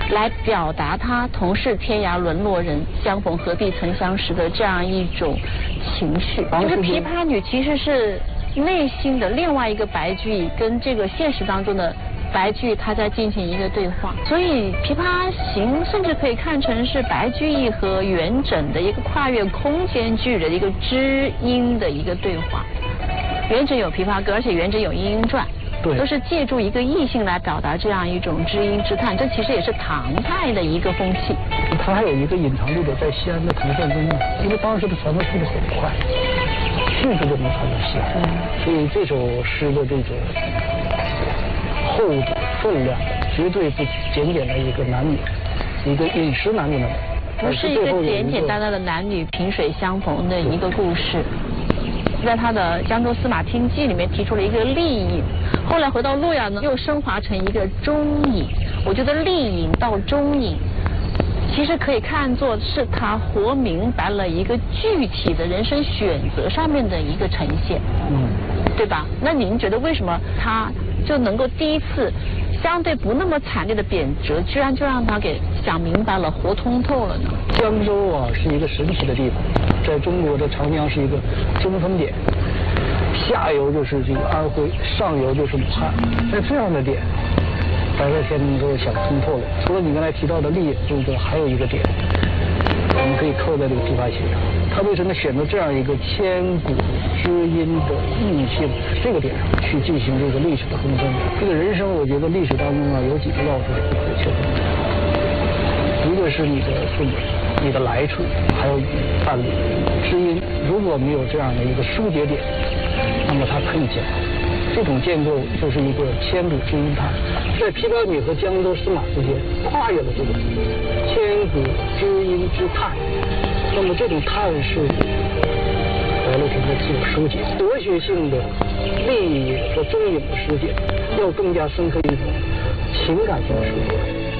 来表达他同是天涯沦落人，相逢何必曾相识的这样一种情绪。就是琵琶女其实是内心的另外一个白居易跟这个现实当中的白居易他在进行一个对话，所以《琵琶行》甚至可以看成是白居易和元稹的一个跨越空间距离的一个知音的一个对话。元稹有琵琶歌，而且元稹有莺莺传，都是借助一个异性来表达这样一种知音之叹，这其实也是唐代的一个风气。 它还有一个隐藏度的，在西安的唐范宗庙，因为当时的传播速度很快，迅速就能传到西安，所以这首诗的这种厚度分量绝对不简简的一个男女，一个饮食男女的， 不是一个简简单单的男女萍水相逢的一个故事。在他的《江州司马听记》里面提出了一个丽饮，后来回到洛阳呢，又升华成一个中饮。我觉得丽饮到中饮，其实可以看作是他活明白了一个具体的人生选择上面的一个呈现，对吧？那您觉得为什么他就能够第一次相对不那么惨烈的贬谪，居然就让他给想明白了、活通透了呢？ 江州啊是一个神奇的地方，在中国的长江是一个中分点，下游就是这个安徽，上游就是武汉，在这样的点，白乐天能够想通透了。除了你刚才提到的丽饮中国，还有一个点，我们可以扣在这个琵琶行上。他为什么选择这样一个千古知音的异性这个点上去进行这个历史的横分？这个人生，我觉得历史当中啊有几个要素是不可缺的，一个是你的父母、你的来处，还有伴侣、知音。如果没有这样的一个疏节点，那么它可以建构。这种建构就是一个千古知音叹，在琵琶女和江州司马之间跨越了这个千古知音之叹。那么这种叹是白乐天的自我疏解，哲学性的丽饮和中饮的疏解，要更加深刻一种情感性的疏解。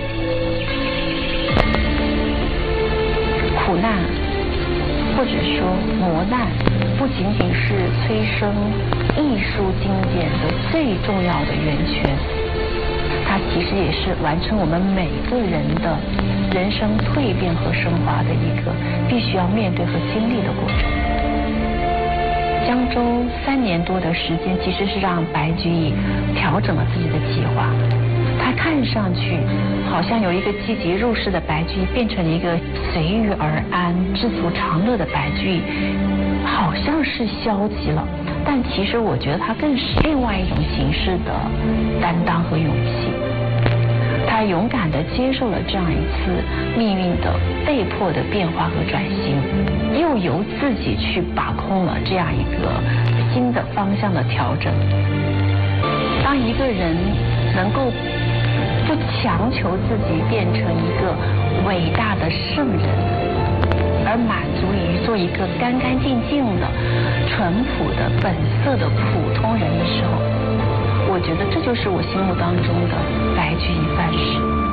苦难或者说磨难，不仅仅是催生艺术经典的最重要的源泉，它其实也是完成我们每个人的人生蜕变和升华的一个必须要面对和经历的过程。江州3年多的时间，其实是让白居易调整了自己的计划。他看上去好像有一个积极入世的白居易，变成了一个随遇而安、知足常乐的白居易，好像是消极了，但其实我觉得他更是另外一种形式的担当和勇气。他勇敢地接受了这样一次命运的被迫的变化和转型，又由自己去把控了这样一个新的方向的调整。当一个人能够不强求自己变成一个伟大的圣人，而满足于做一个干干净净的、淳朴的、本色的普通人的时候，我觉得这就是我心目当中的白居易范式。